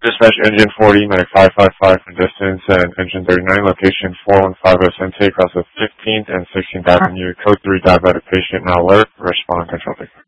Dispatch engine 40, medic 555 from distance, and engine 39, location 4150 Sente across the 15th and 16th Avenue, code 3 diabetic patient, now alert, respond control.